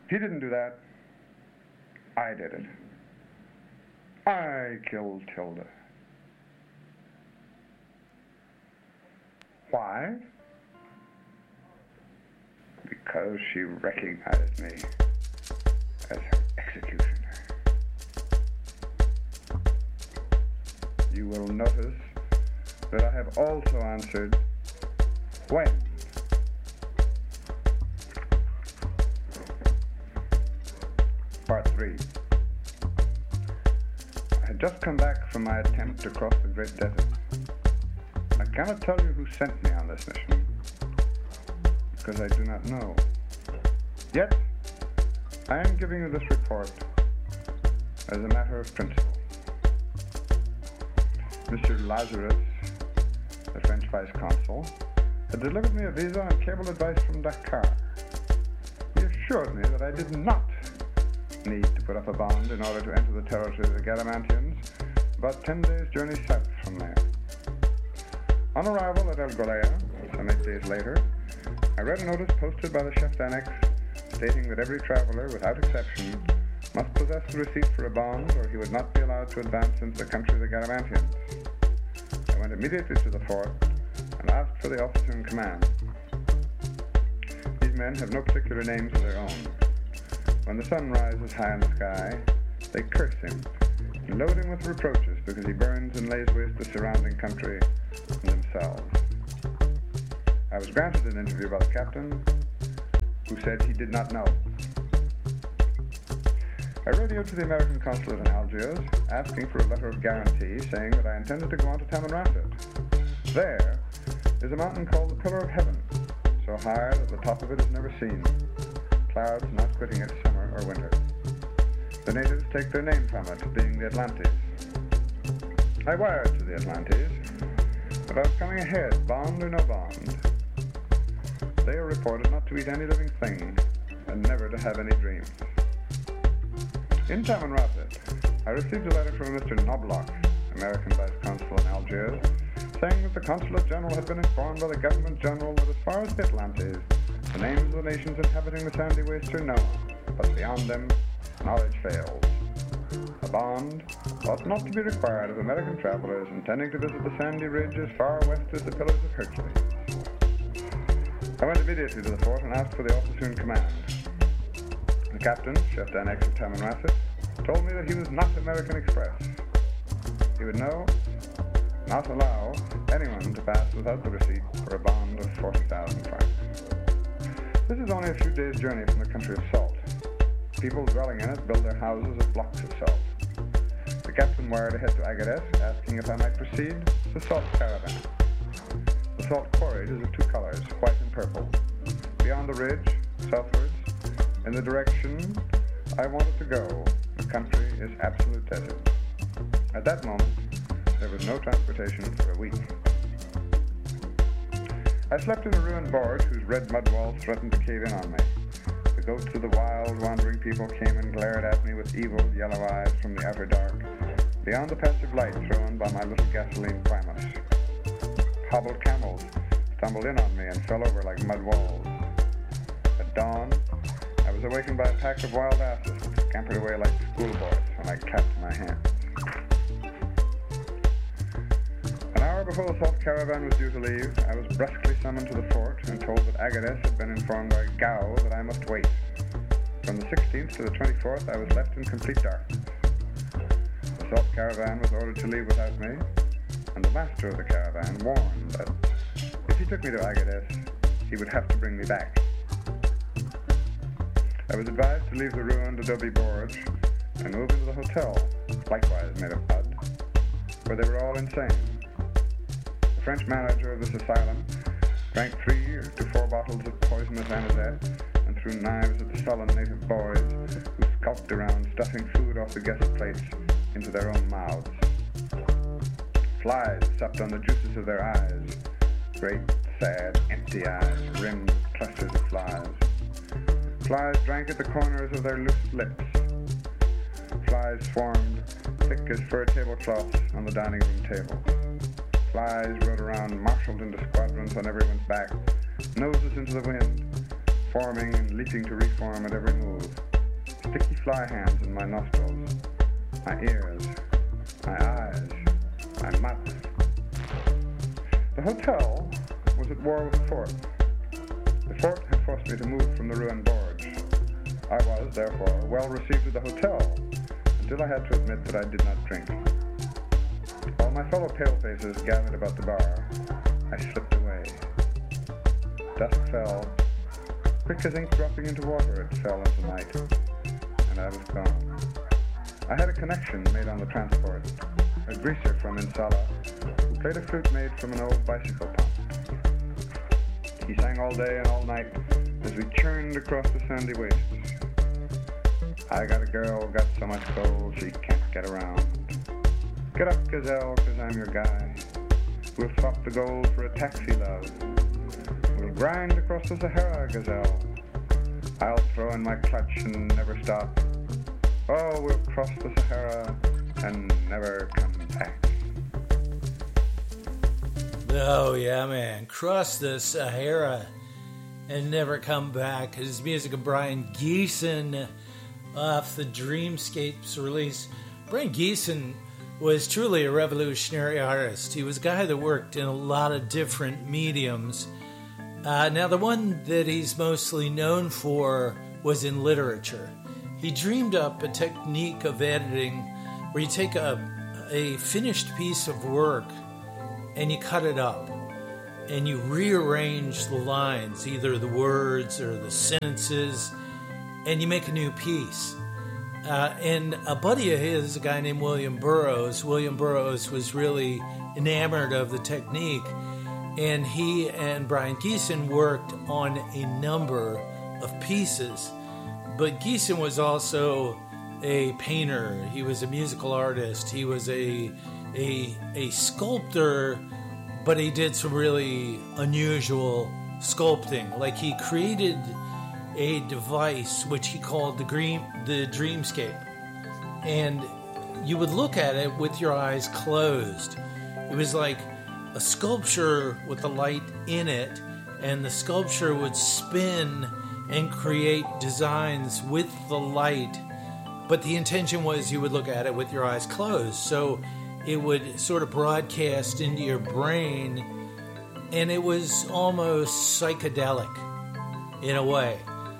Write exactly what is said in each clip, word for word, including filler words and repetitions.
He didn't do that. I did it. I killed Tilda. Why? Because she recognized me as her executioner. You will notice that I have also answered when. Part three. I had just come back from my attempt to cross the Great Desert. I cannot tell you who sent me on this mission, because I do not know. Yet, I am giving you this report as a matter of principle. Mister Lazarus, the French vice consul, had delivered me a visa and cable advice from Dakar. He assured me that I did not need to put up a bond in order to enter the territory of the Garamantians, about ten days' journey south from there. On arrival at El Golea, some eight days later, I read a notice posted by the chef d'annex stating that every traveler, without exception, must possess the receipt for a bond or he would not be allowed to advance into the country of the Garamantians. I went immediately to the fort and asked for the officer in command. These men have no particular names of their own. When the sun rises high in the sky, they curse him and load him with reproaches because he burns and lays waste the surrounding country and themselves. I was granted an interview by the captain, who said he did not know. I radioed to the American consulate in Algiers, asking for a letter of guarantee, saying that I intended to go on to Tamanrasset. There is a mountain called the Pillar of Heaven, so high that the top of it is never seen, clouds not quitting it summer or winter. The natives take their name from it, being the Atlantes. I wired to the Atlantes that I was coming ahead, bond or no bond. They are reported not to eat any living thing and never to have any dreams. In Tamanrasset, I received a letter from Mister Knobloch, American vice consul in Algiers, saying that the consulate general had been informed by the government general that as far as the Atlantes, the names of the nations inhabiting the sandy wastes are known, but beyond them, knowledge fails. A bond ought not to be required of American travelers intending to visit the sandy ridge as far west as the Pillars of Hercules. I went immediately to the fort and asked for the officer in command. The captain, chef d'annex of Tamanrasset, told me that he was not American Express. He would know, not allow, anyone to pass without the receipt for a bond of forty thousand francs. This is only a few days' journey from the country of salt. People dwelling in it build their houses of blocks of salt. The captain wired ahead to Agadez, asking if I might proceed the salt caravan. The salt quarried is of two colors, white and purple. Beyond the ridge, southwards, in the direction I wanted to go, the country is absolute desert. At that moment, there was no transportation for a week. I slept in a ruined barge whose red mud walls threatened to cave in on me. The ghosts of the wild, wandering people came and glared at me with evil, yellow eyes from the outer dark, beyond the patch of light thrown by my little gasoline Primus. Hobbled camels stumbled in on me and fell over like mud walls. At dawn, I was awakened by a pack of wild asses that scampered away like schoolboys when I clapped my hands. An hour before the salt caravan was due to leave, I was brusquely summoned to the fort and told that Agadez had been informed by Gao that I must wait. From the sixteenth to the twenty-fourth, I was left in complete darkness. The salt caravan was ordered to leave without me, and the master of the caravan warned that if he took me to Agadez, he would have to bring me back. I was advised to leave the ruined adobe barge and move into the hotel, likewise made of mud, where they were all insane. The French manager of this asylum drank three to four bottles of poisonous anisette and threw knives at the sullen native boys who skulked around stuffing food off the guest plates into their own mouths. Flies supped on the juices of their eyes, great, sad, empty eyes rimmed with clusters of flies. Flies drank at the corners of their loose lips. Flies swarmed, thick as fur tablecloths, on the dining room table. Flies rode around, marshaled into squadrons on everyone's back, noses into the wind, forming and leaping to reform at every move. Sticky fly hands in my nostrils, my ears, my eyes, my mouth. The hotel was at war with the fort. The fort had forced me to move from the ruined Borge. I was, therefore, well received at the hotel, until I had to admit that I did not drink. While my fellow palefaces gathered about the bar, I slipped away. Dusk fell. Quick as ink dropping into water, it fell into night, and I was gone. I had a connection made on the transport, a greaser from Insala, who played a flute made from an old bicycle pump. He sang all day and all night as we churned across the sandy wastes. I got a girl, got so much gold she can't get around. Get up, gazelle, cause I'm your guy. We'll swap the gold for a taxi, love. We'll grind across the Sahara, gazelle. I'll throw in my clutch and never stop. Oh, we'll cross the Sahara and never come back. Oh, yeah, man. Cross the Sahara and never come back. His music of Brian Geeson off the Dreamscapes release. Brian Geeson was truly a revolutionary artist. He was a guy that worked in a lot of different mediums. Uh, now, the one that he's mostly known for was in literature. He dreamed up a technique of editing where you take a, a finished piece of work and you cut it up and you rearrange the lines, either the words or the sentences, and you make a new piece. Uh, and a buddy of his, a guy named William Burroughs, William Burroughs was really enamored of the technique, and he and Brian Geeson worked on a number of pieces. But Geeson was also a painter, he was a musical artist, he was a a a sculptor, but he did some really unusual sculpting. Like, he created a device which he called the dream, the Dreamscape, and you would look at it with your eyes closed. It was like a sculpture with the light in it, and the sculpture would spin and create designs with the light, but the intention was you would look at it with your eyes closed, so it would sort of broadcast into your brain, and it was almost psychedelic in a way.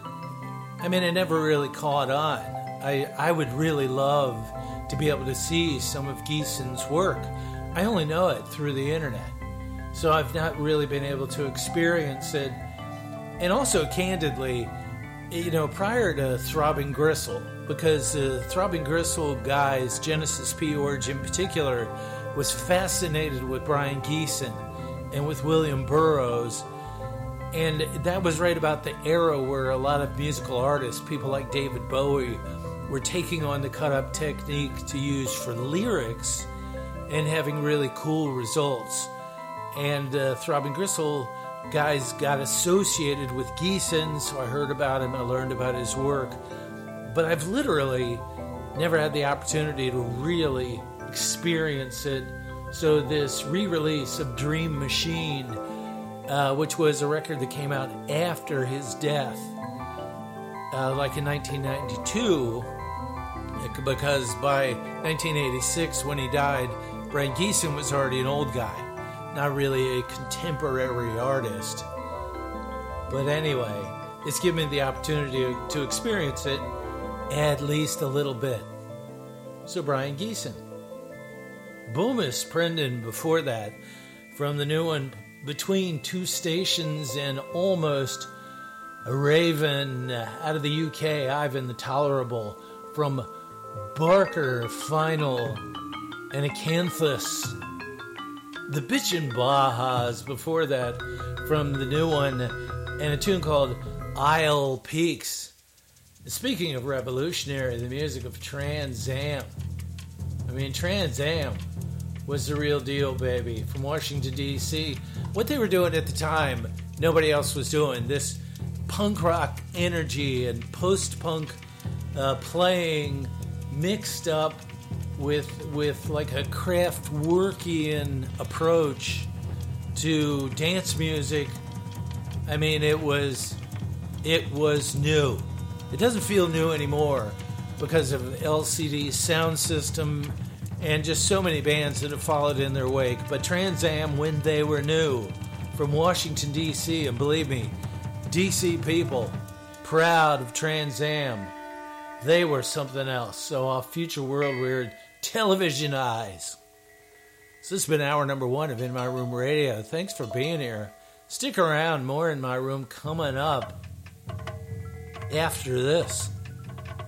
I mean, it never really caught on. I, I would really love to be able to see some of Geeson's work. I only know it through the internet, so I've not really been able to experience it. And also, candidly, you know, prior to Throbbing Gristle, because the uh, Throbbing Gristle guys, Genesis P. Orge in particular, was fascinated with Brian Geeson and with William Burroughs. And that was right about the era where a lot of musical artists, people like David Bowie, were taking on the cut-up technique to use for lyrics and having really cool results. And uh, Throbbing Gristle guys got associated with Geeson, so I heard about him, I learned about his work. But I've literally never had the opportunity to really experience it. So this re-release of Dream Machine, uh, which was a record that came out after his death, uh, like in nineteen ninety-two, because by nineteen eighty-six, when he died, Brian Geeson was already an old guy, not really a contemporary artist. But anyway, it's given me the opportunity to, to experience it at least a little bit. So Brian Geeson. Boomis Prendon before that, from the new one, Between Two Stations and Almost a Raven out of the U K, Ivan the Tolerable, from Barker Final and Acanthus. The Bitchin' Bajas before that, from the new one, and a tune called Isle Peaks. Speaking of revolutionary, the music of Trans Am. I mean, Trans Am was the real deal, baby, from Washington, D C What they were doing at the time, nobody else was doing. This punk rock energy and post-punk uh, playing mixed up with with like a Kraftwerkian approach to dance music. I mean, it was it was new. It doesn't feel new anymore because of L C D Sound System and just so many bands that have followed in their wake. But Trans Am, when they were new, from Washington, D C, and believe me, D C people, proud of Trans Am, they were something else. So off Future World Weird Television Eyes. So this has been hour number one of In My Room Radio. Thanks for being here. Stick around, more In My Room coming up after this.